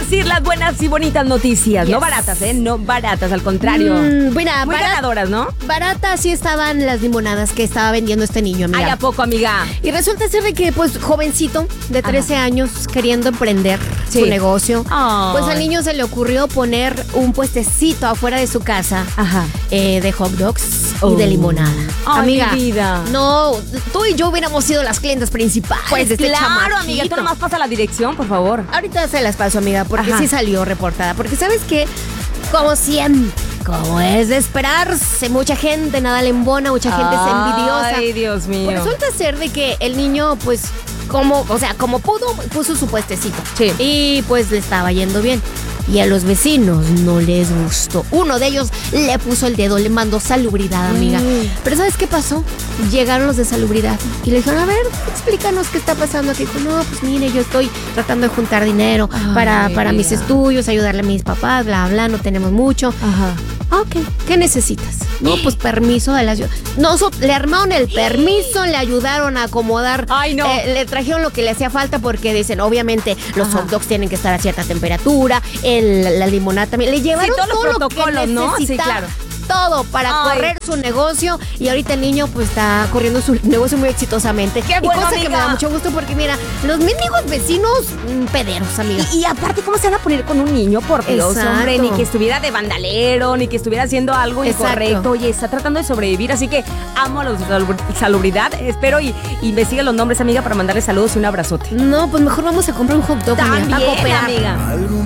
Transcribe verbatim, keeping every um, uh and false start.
compartir las buenas y bonitas noticias. Yes. No baratas, ¿eh? No baratas, al contrario. Mm, bueno, Muy barat- ganadoras, ¿no? Baratas sí estaban las limonadas que estaba vendiendo este niño, amiga. Ay, ¿a poco, amiga? Y resulta ser de que, pues, jovencito de trece Ajá. años queriendo emprender Sí. su negocio, Ay. pues al niño se le ocurrió poner un puestecito afuera de su casa Ajá. eh, de hot dogs Oh. y de limonada. Ay, amiga, mi vida. no, tú y yo hubiéramos sido las clientes principales Pues de este claro, chamaquito. amiga. Tú nomás pasa la dirección, por favor. Ahorita se las paso, amiga, porque Ajá. sí salió reportada. Porque sabes que, como siempre, como es de esperarse, mucha gente nada le embona, mucha gente es envidiosa. Ay, Dios mío. Pues resulta ser de que el niño, pues, como, o sea, como pudo, puso su puestecito. Sí. Y pues le estaba yendo bien. Y a los vecinos no les gustó. Uno de ellos le puso el dedo, le mandó salubridad, amiga. Mm. Pero ¿sabes qué pasó? Llegaron los de salubridad y le dijeron, a ver, explícanos qué está pasando aquí. Dijo, no, pues mire, yo estoy tratando de juntar dinero Ay, para, para mis mira. estudios, ayudarle a mis papás, bla, bla, no tenemos mucho. Ajá. Ah, ok, ¿qué necesitas? No, pues permiso de la ciudad. No, so- le armaron el permiso, le ayudaron a acomodar. Ay, no. eh, le trajeron lo que le hacía falta porque dicen, obviamente, los Ajá. hot dogs tienen que estar a cierta temperatura, el, la limonada también. Le llevaron todos los todo lo que protocolos, ¿no? Sí, necesitaba. claro. Todo para Ay. correr su negocio y ahorita el niño pues está corriendo su negocio muy exitosamente. ¡Qué y bueno, cosa que me amiga! da mucho gusto porque mira, los mendigos vecinos mm, pederos, amiga. Y, y aparte, ¿cómo se van a poner con un niño? Por Dios, Exacto. hombre, ni que estuviera de vandalero, ni que estuviera haciendo algo Exacto. incorrecto. Oye, está tratando de sobrevivir, así que amo a los de salubr- salubridad. Espero y investigue los nombres, amiga, para mandarle saludos y un abrazote. No, pues mejor vamos a comprar un hot dog, amiga, para También, cooperar. amiga.